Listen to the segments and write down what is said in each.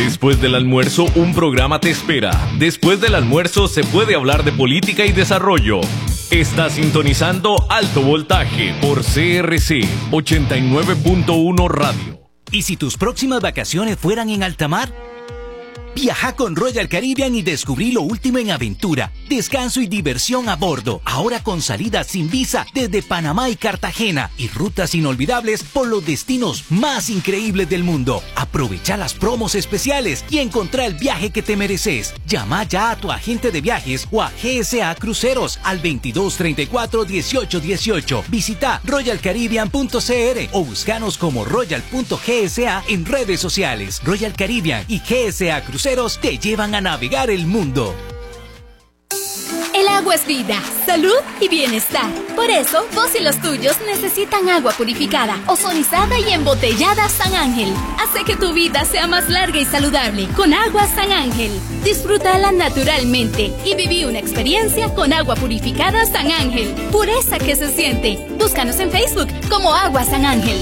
Después del almuerzo, un programa te espera. Después del almuerzo se puede hablar de política y desarrollo. Está sintonizando Alto Voltaje por CRC 89.1 Radio. ¿Y si tus próximas vacaciones fueran en alta mar? Viaja con Royal Caribbean y descubrí lo último en aventura, descanso y diversión a bordo. Ahora con salidas sin visa desde Panamá y Cartagena y rutas inolvidables por los destinos más increíbles del mundo. Aprovecha las promos especiales y encontrá el viaje que te mereces. Llama ya a tu agente de viajes o a GSA Cruceros al 2234 1818. Visita royalcaribbean.cr o búscanos como royal.gsa en redes sociales. Royal Caribbean y GSA Cruceros te llevan a navegar el mundo. El agua es vida, salud y bienestar. Por eso, vos y los tuyos necesitan agua purificada, ozonizada y embotellada San Ángel. Hace que tu vida sea más larga y saludable con agua San Ángel. Disfrútala naturalmente y viví una experiencia con agua purificada San Ángel. Pureza que se siente. Búscanos en Facebook como Agua San Ángel.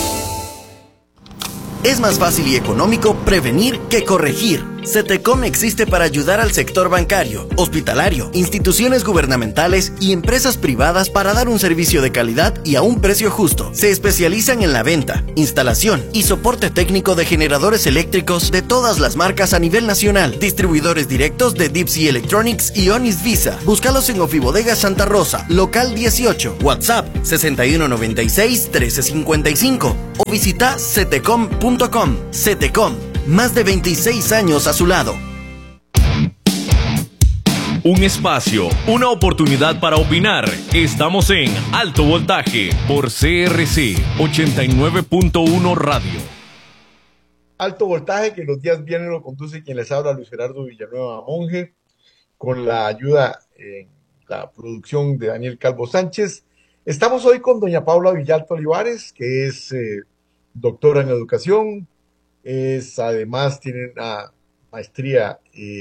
Es más fácil y económico prevenir que corregir. CETECOM existe para ayudar al sector bancario, hospitalario, instituciones gubernamentales y empresas privadas para dar un servicio de calidad y a un precio justo. Se especializan en la venta, instalación y soporte técnico de generadores eléctricos de todas las marcas a nivel nacional. Distribuidores directos de Deep Sea Electronics y Onis Visa. Búscalos en Ofibodega Santa Rosa, local 18, WhatsApp 6196-1355 o visita cetecom.com. CETECOM. Más de 26 años a su lado. Un espacio, una oportunidad para opinar. Estamos en Alto Voltaje por CRC 89.1 Radio. Alto Voltaje, que los días viernes lo conduce quien les habla, Luis Gerardo Villanueva Monge, con la ayuda en la producción de Daniel Calvo Sánchez. Estamos hoy con doña Paula Villalta Olivares, que es doctora en educación. Además tiene una maestría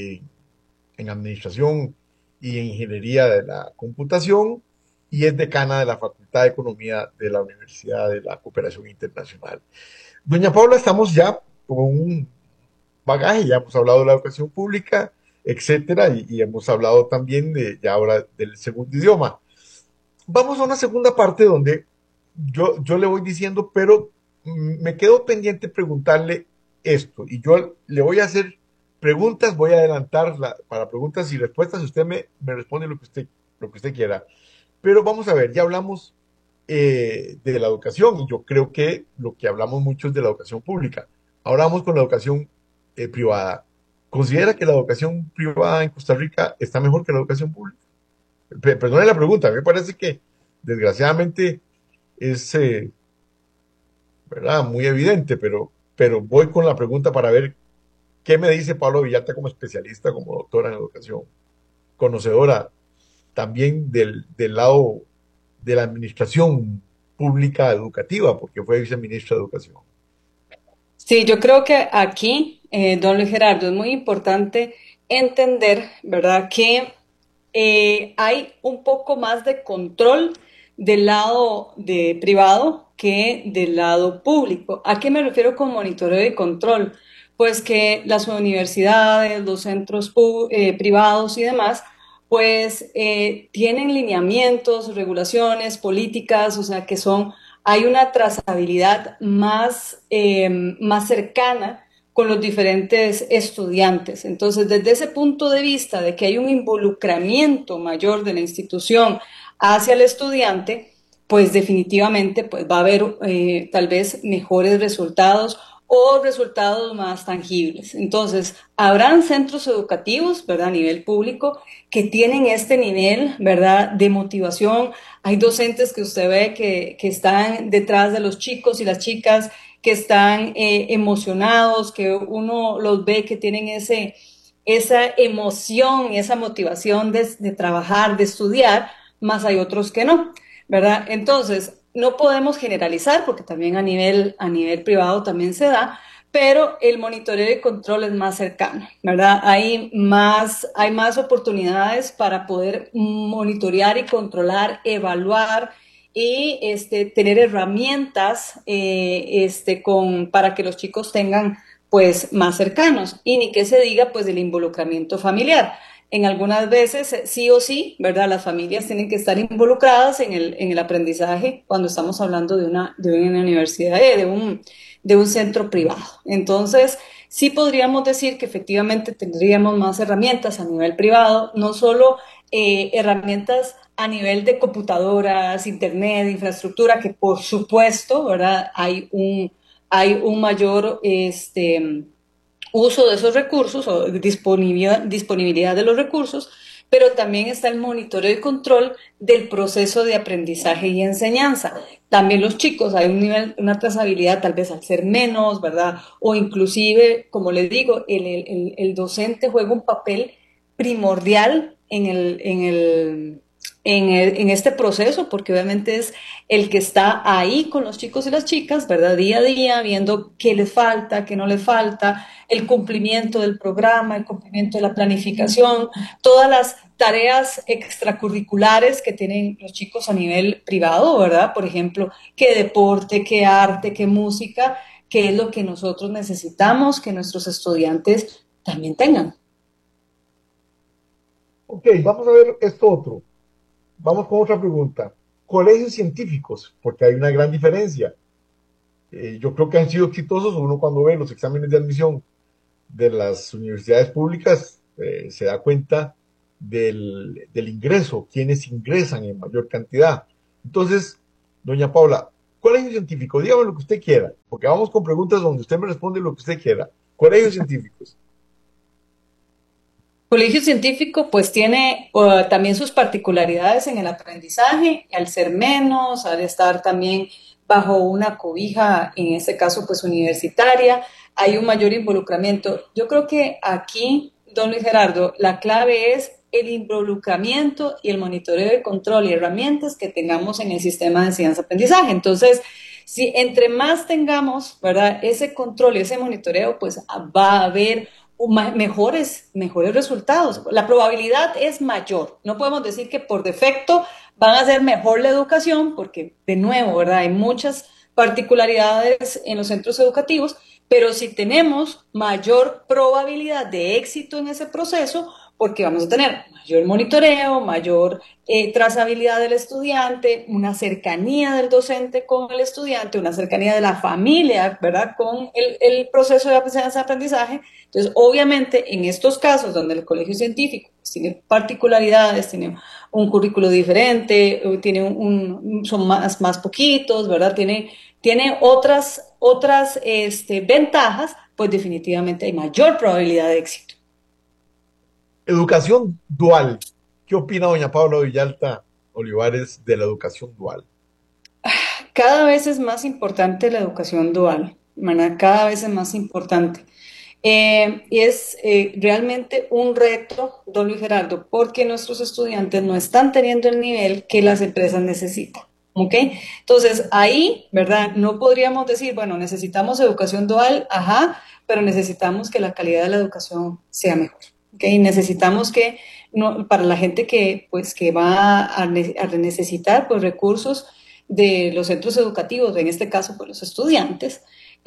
en administración y en ingeniería de la computación y es decana de la Facultad de Economía de la Universidad de la Cooperación Internacional. Doña Paula, estamos ya con un bagaje, ya hemos hablado de la educación pública, etcétera, y hemos hablado también ya ahora del segundo idioma. Vamos a una segunda parte donde yo le voy diciendo, pero me quedo pendiente preguntarle esto, y yo le voy a hacer preguntas, voy a adelantar para preguntas y respuestas, y usted me responde lo que usted quiera. Pero vamos a ver, ya hablamos de la educación, y yo creo que lo que hablamos mucho es de la educación pública. Ahora vamos con la educación privada. ¿Considera que la educación privada en Costa Rica está mejor que la educación pública? Perdone la pregunta, me parece que desgraciadamente es ¿verdad? Muy evidente, pero voy con la pregunta para ver qué me dice Pablo Villalta como especialista, como doctora en educación, conocedora también del lado de la administración pública educativa, porque fue viceministra de Educación. Sí, yo creo que aquí, don Luis Gerardo, es muy importante entender, ¿verdad?, que hay un poco más de control del lado privado que del lado público. ¿A qué me refiero con monitoreo y control? Pues que las universidades, los centros privados y demás, pues tienen lineamientos, regulaciones, políticas, o sea que hay una trazabilidad más cercana con los diferentes estudiantes. Entonces, desde ese punto de vista de que hay un involucramiento mayor de la institución hacia el estudiante, pues definitivamente pues va a haber tal vez mejores resultados o resultados más tangibles. Entonces, habrán centros educativos, ¿verdad?, a nivel público que tienen este nivel, ¿verdad?, de motivación. Hay docentes que usted ve que están detrás de los chicos y las chicas, que están emocionados, que uno los ve que tienen esa emoción y esa motivación de trabajar, de estudiar, más hay otros que no, ¿verdad? Entonces, no podemos generalizar porque también a nivel privado también se da, pero el monitoreo y control es más cercano, ¿verdad? Hay más oportunidades para poder monitorear y controlar, evaluar y tener herramientas para que los chicos tengan pues más cercanos, y ni que se diga pues del involucramiento familiar. En algunas veces sí o sí, ¿verdad? Las familias tienen que estar involucradas en el aprendizaje cuando estamos hablando de una universidad, de un centro privado. Entonces, sí podríamos decir que efectivamente tendríamos más herramientas a nivel privado, no solo herramientas a nivel de computadoras, internet, infraestructura, que por supuesto, ¿verdad? Hay un mayor uso de esos recursos o disponibilidad de los recursos, pero también está el monitoreo y control del proceso de aprendizaje y enseñanza. También los chicos, hay un nivel, una trazabilidad tal vez al ser menos, ¿verdad? O inclusive, como les digo, el docente juega un papel primordial en este proceso, porque obviamente es el que está ahí con los chicos y las chicas, ¿verdad? Día a día, viendo qué les falta, qué no les falta, el cumplimiento del programa, el cumplimiento de la planificación, todas las tareas extracurriculares que tienen los chicos a nivel privado, ¿verdad? Por ejemplo, qué deporte, qué arte, qué música, qué es lo que nosotros necesitamos que nuestros estudiantes también tengan. Ok, vamos a ver esto otro. Vamos con otra pregunta. Colegios científicos, porque hay una gran diferencia. Yo creo que han sido exitosos. Uno cuando ve los exámenes de admisión de las universidades públicas se da cuenta del ingreso, quienes ingresan en mayor cantidad. Entonces, doña Paula, colegio científico, dígame lo que usted quiera, porque vamos con preguntas donde usted me responde lo que usted quiera. Colegios científicos. Colegio científico pues tiene también sus particularidades en el aprendizaje, al ser menos, al estar también bajo una cobija, en este caso pues universitaria, hay un mayor involucramiento. Yo creo que aquí, don Luis Gerardo, la clave es el involucramiento y el monitoreo de control y herramientas que tengamos en el sistema de enseñanza-aprendizaje. Entonces, si entre más tengamos, ¿verdad?, ese control y ese monitoreo, pues va a haber mejores resultados. La probabilidad es mayor. No podemos decir que por defecto van a hacer mejor la educación, porque de nuevo, ¿verdad?, hay muchas particularidades en los centros educativos, pero si tenemos mayor probabilidad de éxito en ese proceso, porque vamos a tener mayor monitoreo, mayor trazabilidad del estudiante, una cercanía del docente con el estudiante, una cercanía de la familia, ¿verdad?, con el proceso de aprendizaje. Entonces, obviamente, en estos casos donde el colegio científico tiene particularidades, tiene un currículo diferente, son más poquitos, ¿verdad?, tiene otras ventajas, pues definitivamente hay mayor probabilidad de éxito. Educación dual. ¿Qué opina doña Paula Villalta Olivares de la educación dual? Cada vez es más importante la educación dual, ¿verdad? Cada vez es más importante. Y es realmente un reto, don Luis Gerardo, porque nuestros estudiantes no están teniendo el nivel que las empresas necesitan. ¿Ok? Entonces, ahí, ¿verdad? No podríamos decir, bueno, necesitamos educación dual, ajá, pero necesitamos que la calidad de la educación sea mejor. ¿Ok? Necesitamos que, no, para la gente que va a necesitar pues, recursos de los centros educativos, en este caso, pues los estudiantes,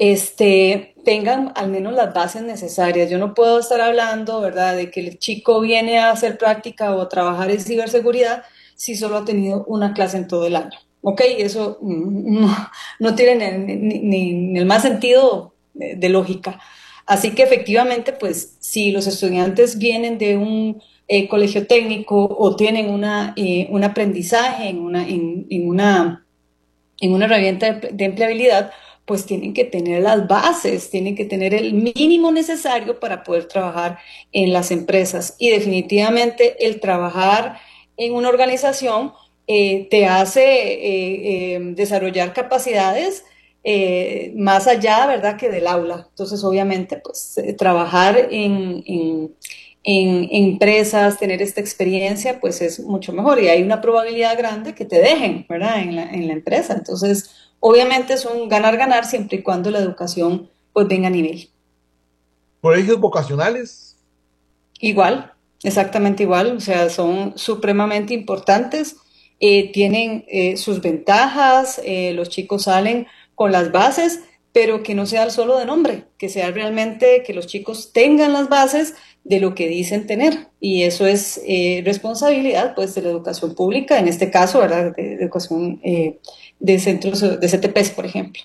tengan al menos las bases necesarias. Yo no puedo estar hablando, ¿verdad?, de que el chico viene a hacer práctica o a trabajar en ciberseguridad si solo ha tenido una clase en todo el año. Ok, eso no tiene ni el más sentido de lógica. Así que efectivamente, pues si los estudiantes vienen de un colegio técnico o tienen un aprendizaje en una herramienta de empleabilidad, pues tienen que tener las bases, tienen que tener el mínimo necesario para poder trabajar en las empresas. Y definitivamente el trabajar en una organización te hace desarrollar capacidades más allá, ¿verdad?, que del aula. Entonces, obviamente, pues trabajar en empresas, tener esta experiencia, pues es mucho mejor. Y hay una probabilidad grande que te dejen, ¿verdad?, en la empresa. Entonces, obviamente es un ganar-ganar siempre y cuando la educación pues venga a nivel. ¿Colegios vocacionales? Igual, exactamente igual, o sea, son supremamente importantes, tienen sus ventajas, los chicos salen con las bases, pero que no sea solo de nombre, que sea realmente que los chicos tengan las bases de lo que dicen tener. Y eso es responsabilidad pues, de la educación pública, en este caso, ¿verdad? De educación de centros, de CTPs, por ejemplo.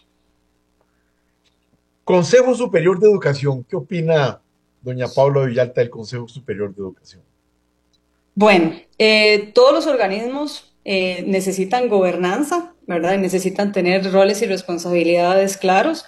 Consejo Superior de Educación, ¿qué opina doña Paula Villalta del Consejo Superior de Educación? Bueno, todos los organismos necesitan gobernanza, ¿verdad? Y necesitan tener roles y responsabilidades claros.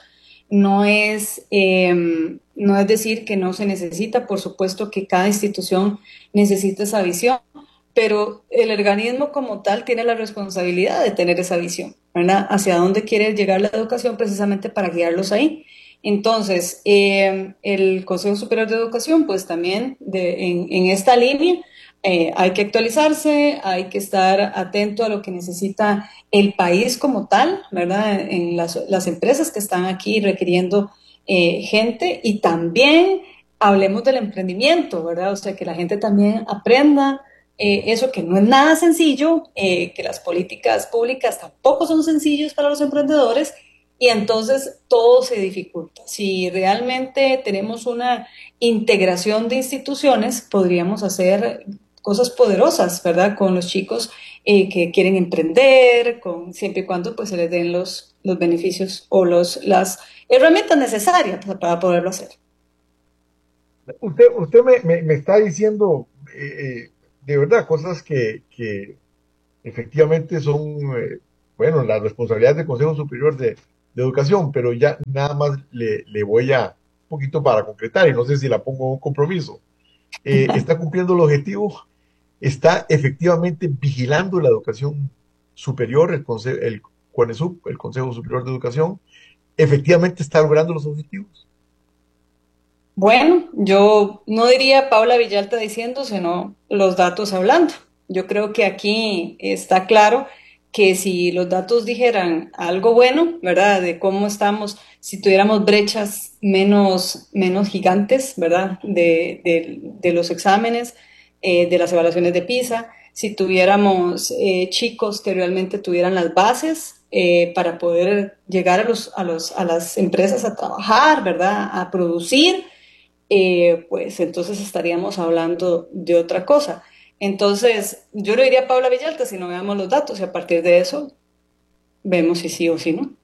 No es decir que no se necesita, por supuesto que cada institución necesita esa visión, pero el organismo como tal tiene la responsabilidad de tener esa visión, ¿verdad? Hacia dónde quiere llegar la educación precisamente para guiarlos ahí. Entonces, el Consejo Superior de Educación, pues también en esta línea, hay que actualizarse, hay que estar atento a lo que necesita el país como tal, ¿verdad? En las empresas que están aquí requiriendo gente y también hablemos del emprendimiento, ¿verdad? O sea, que la gente también aprenda eso que no es nada sencillo, que las políticas públicas tampoco son sencillas para los emprendedores y entonces todo se dificulta. Si realmente tenemos una integración de instituciones, podríamos hacer cosas poderosas, ¿verdad? Con los chicos que quieren emprender, siempre y cuando pues, se les den los beneficios o las herramientas necesarias para poderlo hacer. Usted me está diciendo de verdad cosas que efectivamente son, bueno, la responsabilidad del Consejo Superior de Educación, pero ya nada más le voy a un poquito para concretar y no sé si la pongo en un compromiso. ¿Está cumpliendo el objetivo? ¿Está efectivamente vigilando la educación superior, el CONESUB, el Consejo Superior de Educación? ¿Efectivamente está logrando los objetivos? Bueno, yo no diría Paula Villalta diciendo, sino los datos hablando. Yo creo que aquí está claro que si los datos dijeran algo bueno, ¿verdad? De cómo estamos, si tuviéramos brechas menos gigantes, ¿verdad? De los exámenes, de las evaluaciones de PISA, si tuviéramos chicos que realmente tuvieran las bases para poder llegar a las empresas a trabajar, ¿verdad? A producir pues entonces estaríamos hablando de otra cosa. Entonces, yo le diría a Paula Villalta si no veamos los datos y a partir de eso vemos si sí o si no.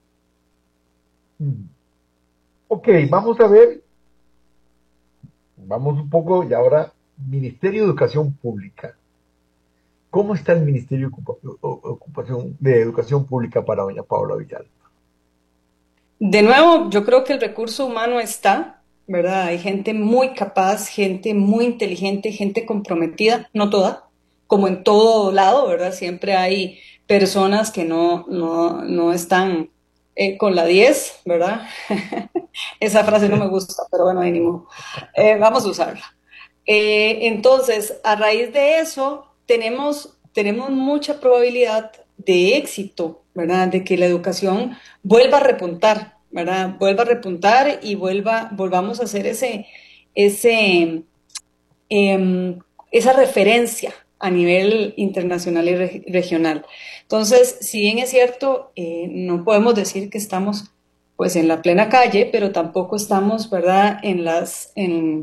Ok, vamos a ver, vamos un poco y ahora, Ministerio de Educación Pública. ¿Cómo está el Ministerio de Educación Pública para doña Paula Villalta? De nuevo, yo creo que el recurso humano está, ¿verdad? Hay gente muy capaz, gente muy inteligente, gente comprometida, no toda, como en todo lado, ¿verdad? Siempre hay personas que no están con la 10, ¿verdad? Esa frase no me gusta, pero bueno, ánimo. Vamos a usarla. Entonces, a raíz de eso, tenemos mucha probabilidad de éxito, ¿verdad? De que la educación vuelva a repuntar, ¿verdad? Vuelva a repuntar y volvamos a hacer esa referencia a nivel internacional y regional. Entonces, si bien es cierto, no podemos decir que estamos pues en la plena calle, pero tampoco estamos, ¿verdad? En las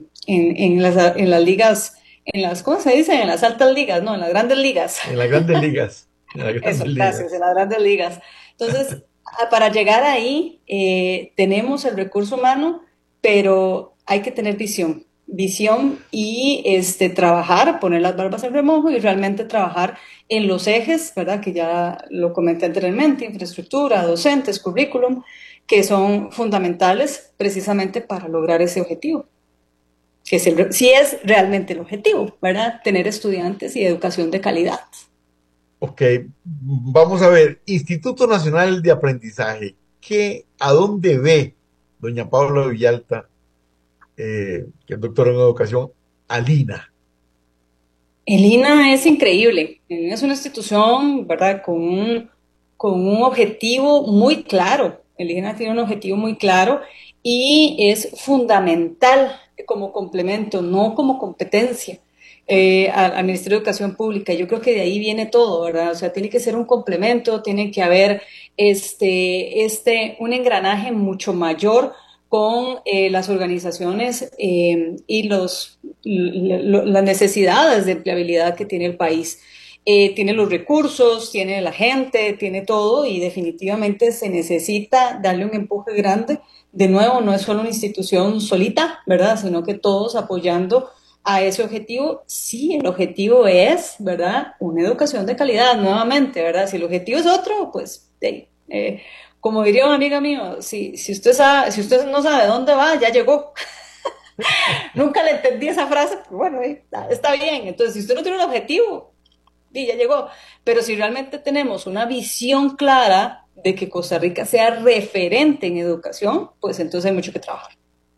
ligas, ¿cómo se dice? En las altas ligas, no, en las grandes ligas. En las grandes ligas. Eso, gracias, en las grandes ligas. Entonces, para llegar ahí, tenemos el recurso humano, pero hay que tener visión y trabajar, poner las barbas en remojo y realmente trabajar en los ejes, ¿verdad? Que ya lo comenté anteriormente, infraestructura, docentes, currículum, que son fundamentales precisamente para lograr ese objetivo, que si es realmente el objetivo, ¿verdad? Tener estudiantes y educación de calidad. Ok, vamos a ver, Instituto Nacional de Aprendizaje, ¿a dónde ve doña Paula Villalta, que es doctora en educación, al INA? El INA es increíble, es una institución, ¿verdad? Con un objetivo muy claro. El INA tiene un objetivo muy claro y es fundamental como complemento, no como competencia. al Ministerio de Educación Pública. Yo creo que de ahí viene todo, ¿verdad? O sea, tiene que ser un complemento, tiene que haber un engranaje mucho mayor con las organizaciones y las necesidades de empleabilidad que tiene el país. Tiene los recursos, tiene la gente, tiene todo y definitivamente se necesita darle un empuje grande. De nuevo, no es solo una institución solita, ¿verdad? Sino que todos apoyando a ese objetivo. Sí, el objetivo es, ¿verdad? Una educación de calidad, nuevamente, ¿verdad? Si el objetivo es otro, pues, como diría una amiga mía, si usted no sabe dónde va, ya llegó. Nunca le entendí esa frase, pero bueno, está bien. Entonces, si usted no tiene un objetivo, ya llegó. Pero si realmente tenemos una visión clara de que Costa Rica sea referente en educación, pues entonces hay mucho que trabajar.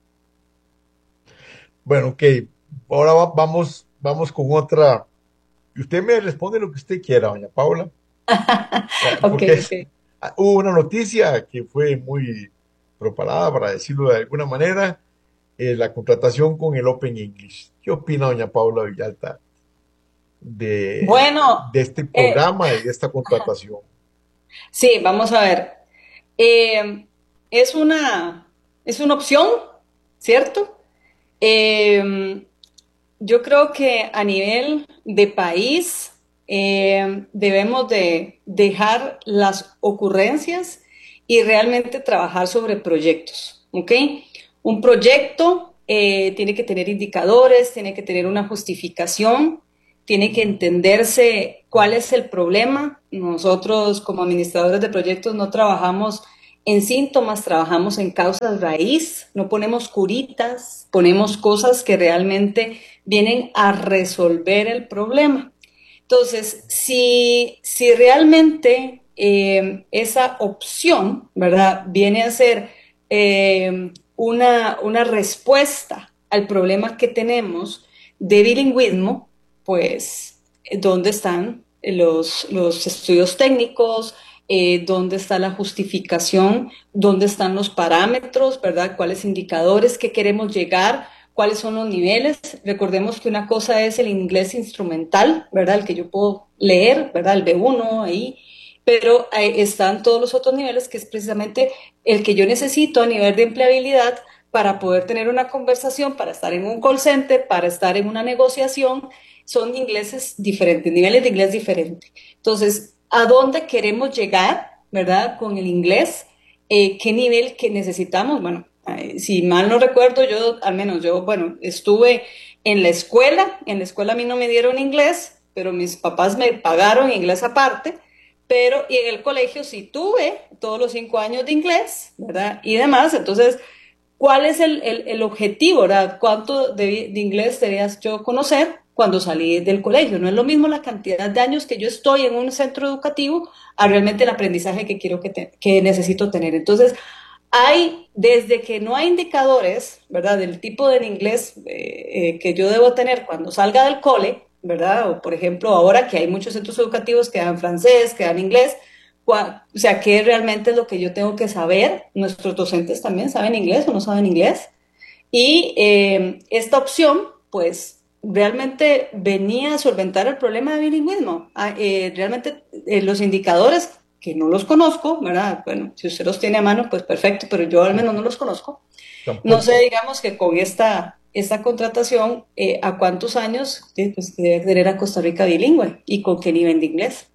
Bueno, ok. Ahora vamos con otra. Y usted me responde lo que usted quiera, doña Paula. Ok, Porque ok. hubo una noticia que fue muy propalada, para decirlo de alguna manera, la contratación con el Open English. ¿Qué opina doña Paula Villalta Bueno, de este eh, programa y de esta contratación? sí, vamos a ver. Eh, es es una opción, ¿cierto? Eh, yo creo que a nivel de país debemos de dejar las ocurrencias y realmente trabajar sobre proyectos, ¿ok? Un proyecto tiene que tener indicadores, tiene que tener una justificación, tiene que entenderse cuál es el problema. Nosotros como administradores de proyectos no trabajamos en síntomas, trabajamos en causas raíz, no ponemos curitas, ponemos cosas que realmente vienen a resolver el problema. Entonces, si realmente esa opción, ¿verdad?, viene a ser una respuesta al problema que tenemos de bilingüismo, pues, ¿dónde están los estudios técnicos? ¿Dónde está la justificación? ¿Dónde están los parámetros? ¿Verdad? ¿Cuáles indicadores que queremos llegar? ¿Cuáles son los niveles? Recordemos que una cosa es el inglés instrumental, ¿verdad? El que yo puedo leer, ¿verdad? El B1 ahí, pero están todos los otros niveles que es precisamente el que yo necesito a nivel de empleabilidad para poder tener una conversación, para estar en un call center, para estar en una negociación. Son ingleses diferentes, niveles de inglés diferentes. Entonces, ¿a dónde queremos llegar, verdad, con el inglés? ¿Qué nivel que necesitamos? Bueno, si mal no recuerdo, al menos yo, bueno, estuve en la escuela a mí no me dieron inglés, pero mis papás me pagaron inglés aparte, pero y en el colegio sí tuve todos los 5 años de inglés, ¿verdad? Y demás, entonces, ¿cuál es el objetivo, verdad? ¿Cuánto de inglés debías yo conocer cuando salí del colegio? No es lo mismo la cantidad de años que yo estoy en un centro educativo a realmente el aprendizaje que quiero que necesito tener. Entonces, desde que no hay indicadores, ¿verdad? Del tipo de inglés que yo debo tener cuando salga del cole, ¿verdad? O por ejemplo, ahora que hay muchos centros educativos que dan francés, que dan inglés, o sea, ¿qué realmente es lo que yo tengo que saber? Nuestros docentes también saben inglés o no saben inglés. Y esta opción, pues, realmente venía a solventar el problema de bilingüismo. Realmente los indicadores, que no los conozco, ¿verdad? Bueno, si usted los tiene a mano, pues perfecto, pero yo al menos no los conozco. No sé, Tampoco. digamos que con esta contratación, ¿a cuántos años pues, debe tener a Costa Rica bilingüe y con qué nivel de inglés?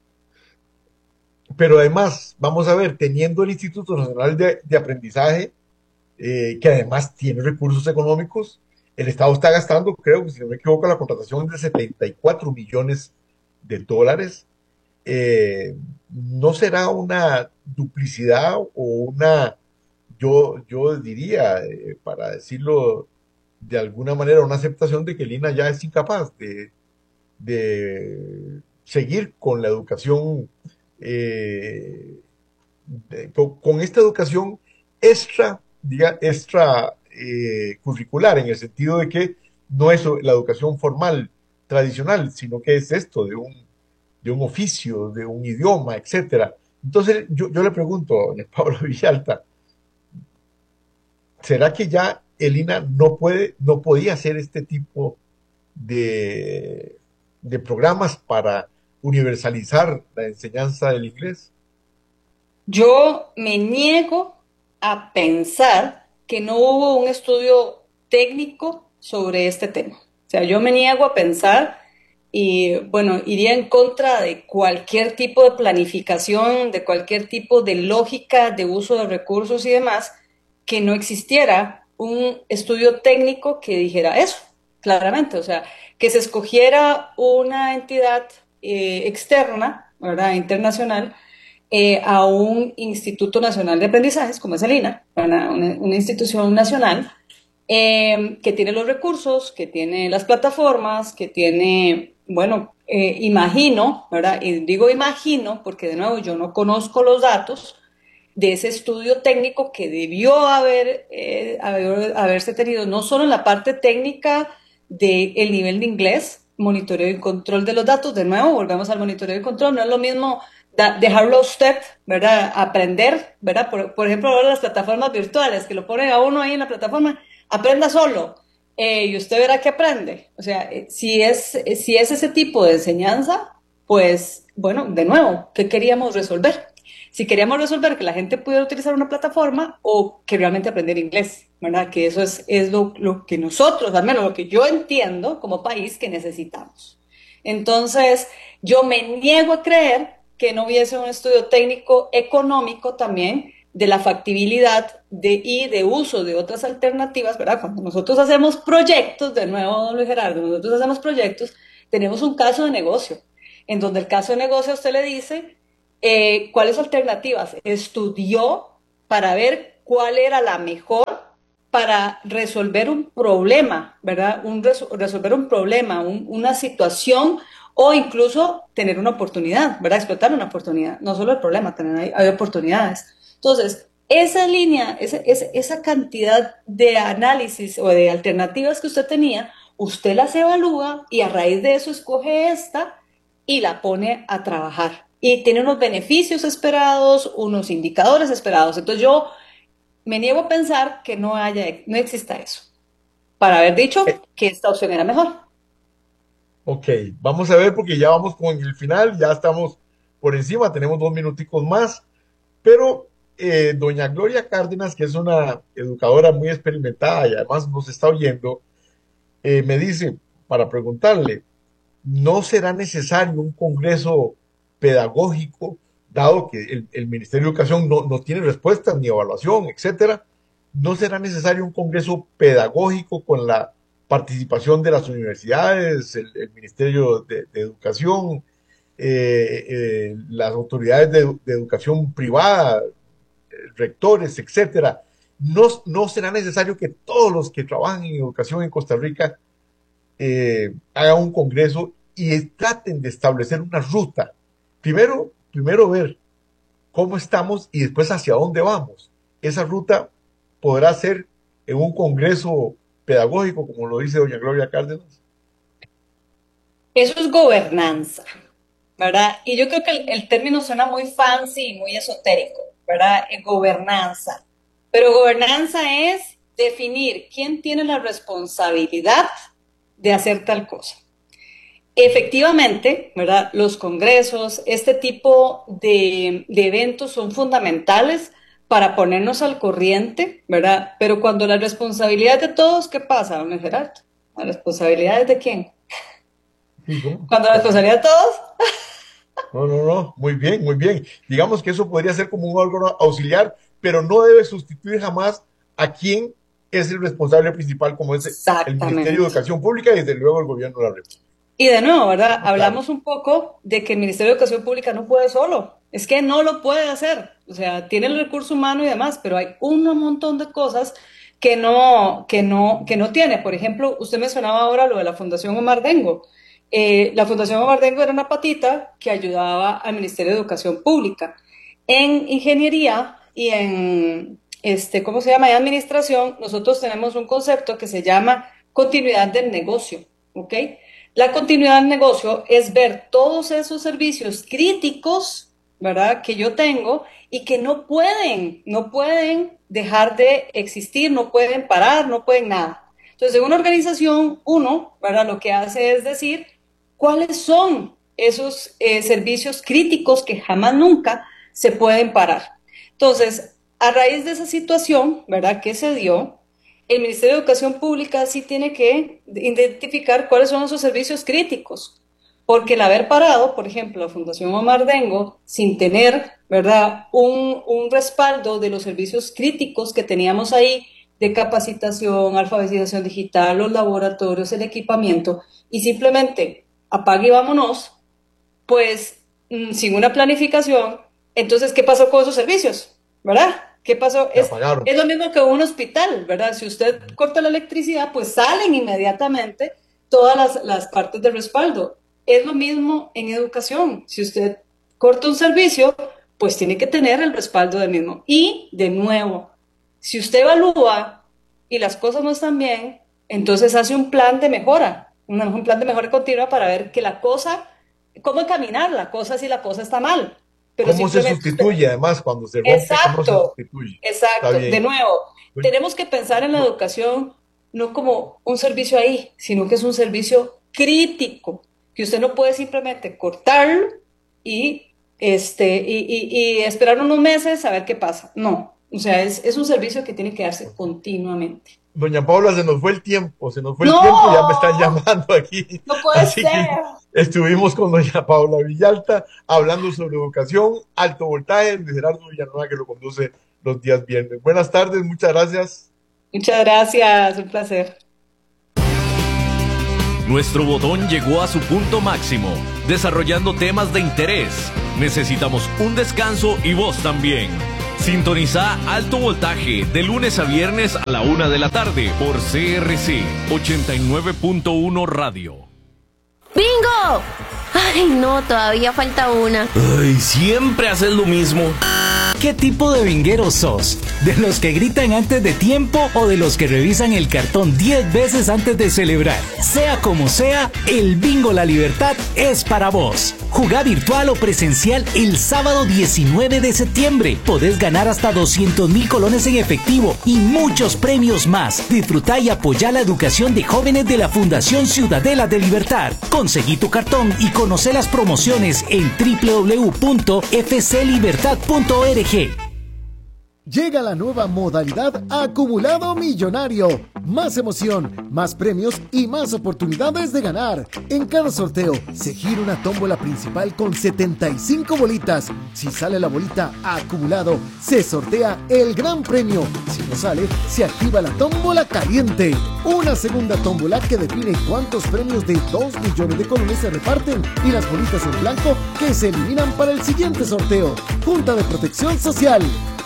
Pero además, vamos a ver, teniendo el Instituto Nacional de Aprendizaje, que además tiene recursos económicos, el Estado está gastando, creo que si no me equivoco, la contratación es de 74 millones de dólares. ¿No será una duplicidad o yo diría, para decirlo de alguna manera, una aceptación de que Lina ya es incapaz de seguir con la educación, eh, con esta educación extra curricular, en el sentido de que no es la educación formal tradicional, sino que es esto de un oficio, de un idioma, etcétera. Entonces, yo le pregunto a doña Paula Villalta, ¿será que ya el INA no podía hacer este tipo de, de programas para universalizar la enseñanza del inglés? Yo me niego a pensar que no hubo un estudio técnico sobre este tema. O sea, yo me niego a pensar y, bueno, iría en contra de cualquier tipo de planificación, de cualquier tipo de lógica de uso de recursos y demás, que no existiera un estudio técnico que dijera eso, claramente. O sea, que se escogiera una entidad externa, ¿verdad? Internacional, a un Instituto Nacional de Aprendizajes, como es el INA, una institución nacional que tiene los recursos, que tiene las plataformas, que tiene, bueno, imagino, ¿verdad? Y digo imagino porque de nuevo yo no conozco los datos de ese estudio técnico que debió haberse tenido no solo en la parte técnica del nivel de inglés, monitoreo y control de los datos. De nuevo, volvemos al monitoreo y control. No es lo mismo dejarlo a usted, ¿verdad? Aprender, ¿verdad? Por ejemplo, ahora las plataformas virtuales, que lo ponen a uno ahí en la plataforma, aprenda solo. Y usted verá que aprende. O sea, si es ese tipo de enseñanza, pues, bueno, de nuevo, ¿qué queríamos resolver? Si queríamos resolver que la gente pudiera utilizar una plataforma o que realmente aprender inglés, ¿verdad? Que eso es lo que nosotros, al menos lo que yo entiendo como país que necesitamos. Entonces, yo me niego a creer que no hubiese un estudio técnico económico también de la factibilidad y de uso de otras alternativas, ¿verdad? Cuando nosotros hacemos proyectos, de nuevo, don Luis Gerardo, nosotros hacemos proyectos, tenemos un caso de negocio, en donde el caso de negocio a usted le dice cuáles alternativas estudió para ver cuál era la mejor para resolver un problema, ¿verdad? Resolver un problema, una situación o incluso tener una oportunidad, ¿verdad? Explotar una oportunidad, no solo el problema, también hay oportunidades. Entonces, esa línea, esa cantidad de análisis o de alternativas que usted tenía, usted las evalúa y a raíz de eso escoge esta y la pone a trabajar. Y tiene unos beneficios esperados, unos indicadores esperados. Entonces yo me niego a pensar que no exista eso, para haber dicho Eh, que esta opción era mejor. ok, vamos a ver porque ya vamos con el final, ya estamos por encima, tenemos 2 minuticos más, pero doña Gloria Cárdenas, que es una educadora muy experimentada y además nos está oyendo, me dice para preguntarle, ¿no será necesario un congreso pedagógico, dado que el Ministerio de Educación no tiene respuestas ni evaluación, etcétera? ¿No será necesario un congreso pedagógico con la participación de las universidades, el Ministerio de Educación, las autoridades de educación privada, rectores, etcétera? ¿No será necesario que todos los que trabajan en educación en Costa Rica hagan un congreso y traten de establecer una ruta? Primero ver cómo estamos y después hacia dónde vamos. Esa ruta podrá ser en un congreso pedagógico, como lo dice doña Gloria Cárdenas. Eso es gobernanza, ¿verdad? Y yo creo que el término suena muy fancy y muy esotérico, ¿verdad? Gobernanza. Pero gobernanza es definir quién tiene la responsabilidad de hacer tal cosa. Efectivamente, ¿verdad? Los congresos, este tipo de eventos son fundamentales para ponernos al corriente, ¿verdad? Pero cuando la responsabilidad de todos, ¿qué pasa, don Gerardo? ¿La responsabilidad es de quién? Sí, ¿cómo? Cuando la responsabilidad de todos, No, muy bien, muy bien. Digamos que eso podría ser como un órgano auxiliar, pero no debe sustituir jamás a quien es el responsable principal, como es el Ministerio de exactamente. Educación Pública y desde luego el Gobierno de la República. Y de nuevo, ¿verdad? Claro. Hablamos un poco de que el Ministerio de Educación Pública no puede solo. Es que no lo puede hacer. O sea, tiene el recurso humano y demás, pero hay un montón de cosas que no tiene. Por ejemplo, usted mencionaba ahora lo de la Fundación Omar Dengo. La Fundación Omar Dengo era una patita que ayudaba al Ministerio de Educación Pública. En ingeniería y en, ¿cómo se llama? En administración, nosotros tenemos un concepto que se llama continuidad del negocio, ¿ok? La continuidad del negocio es ver todos esos servicios críticos, ¿verdad? Que yo tengo y que no pueden dejar de existir, no pueden parar, no pueden nada. Entonces, en una organización, uno, ¿verdad?, lo que hace es decir cuáles son esos servicios críticos que jamás nunca se pueden parar. Entonces, a raíz de esa situación, ¿verdad?, que se dio, el Ministerio de Educación Pública sí tiene que identificar cuáles son esos servicios críticos, porque el haber parado, por ejemplo, la Fundación Omar Dengo, sin tener, ¿verdad?, un respaldo de los servicios críticos que teníamos ahí, de capacitación, alfabetización digital, los laboratorios, el equipamiento, y simplemente apague y vámonos, pues sin una planificación. Entonces, ¿qué pasó con esos servicios? ¿Verdad? ¿Qué pasó? Es lo mismo que un hospital, ¿verdad? Si usted corta la electricidad, pues salen inmediatamente todas las partes de respaldo. Es lo mismo en educación. Si usted corta un servicio, pues tiene que tener el respaldo del mismo. Y, de nuevo, si usted evalúa y las cosas no están bien, entonces hace un plan de mejora, un plan de mejora continua para ver que la cosa, cómo encaminar la cosa si la cosa está mal. Pero ¿cómo se sustituye además cuando se rompe? Exacto, ¿cómo se sustituye? Exacto. De nuevo, tenemos que pensar en la educación no como un servicio ahí, sino que es un servicio crítico, que usted no puede simplemente cortarlo y esperar unos meses a ver qué pasa. No, o sea, es un servicio que tiene que darse continuamente. Doña Paula, se nos fue el tiempo, ya me están llamando aquí. No puede ser. Estuvimos con doña Paula Villalta hablando sobre educación, alto voltaje, Luis Gerardo Villanueva, que lo conduce los días viernes. Buenas tardes, muchas gracias. Muchas gracias, un placer. Nuestro botón llegó a su punto máximo, desarrollando temas de interés. Necesitamos un descanso y vos también. Sintoniza Alto Voltaje de lunes a viernes a la 1 de la tarde por CRC 89.1 Radio. ¡Bingo! Ay, no, todavía falta una. Ay, siempre haces lo mismo. ¿Qué tipo de binguero sos? ¿De los que gritan antes de tiempo o de los que revisan el cartón 10 veces antes de celebrar? Sea como sea, el Bingo La Libertad es para vos. Jugá virtual o presencial el sábado 19 de septiembre. Podés ganar hasta 200,000 colones en efectivo y muchos premios más. Disfrutá y apoyá la educación de jóvenes de la Fundación Ciudadela de Libertad. Conseguí tu cartón y conocé las promociones en www.fclibertad.org. Llega la nueva modalidad Acumulado Millonario. Más emoción, más premios y más oportunidades de ganar. En cada sorteo se gira una tómbola principal con 75 bolitas. Si sale la bolita acumulado, se sortea el gran premio. Si no sale, se activa la tómbola caliente. Una segunda tómbola que define cuántos premios de 2 millones de colones se reparten y las bolitas en blanco que se eliminan para el siguiente sorteo. Junta de Protección Social.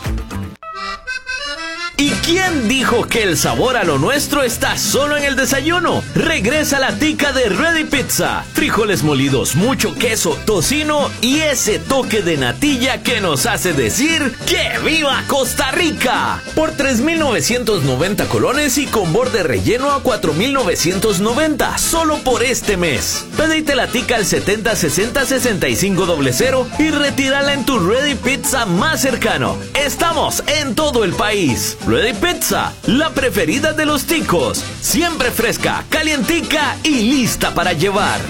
¿Y quién dijo que el sabor a lo nuestro está solo en el desayuno? Regresa la tica de Ready Pizza. Frijoles molidos, mucho queso, tocino y ese toque de natilla que nos hace decir ¡que viva Costa Rica! Por 3,990 colones y con borde relleno a 4,990, solo por este mes. Pedite la tica al 7060-6500 y retírala en tu Ready Pizza más cercano. Estamos en todo el país. Ready Pizza, la preferida de los ticos. Siempre fresca, calientica y lista para llevar.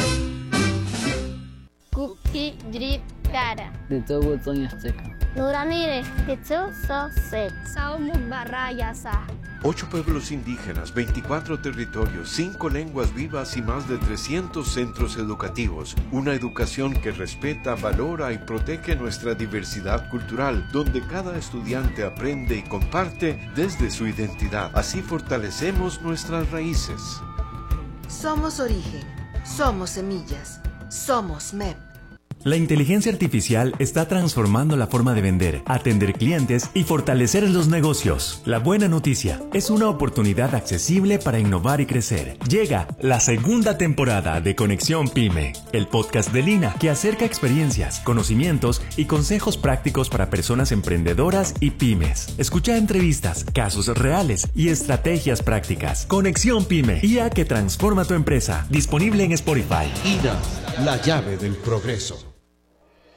Cookie Drip Cara. De todo Sonia Seca. Nuramire, Tetsu Sosek. Saumuk Barrayasa. 8 pueblos indígenas, 24 territorios, 5 lenguas vivas y más de 300 centros educativos. Una educación que respeta, valora y protege nuestra diversidad cultural, donde cada estudiante aprende y comparte desde su identidad. Así fortalecemos nuestras raíces. Somos origen, somos semillas, somos MEP. La inteligencia artificial está transformando la forma de vender, atender clientes y fortalecer los negocios. La buena noticia es una oportunidad accesible para innovar y crecer. Llega la segunda temporada de Conexión Pyme, el podcast de Lina que acerca experiencias, conocimientos y consejos prácticos para personas emprendedoras y pymes. Escucha entrevistas, casos reales y estrategias prácticas. Conexión Pyme, IA que transforma tu empresa. Disponible en Spotify. INA, la llave del progreso.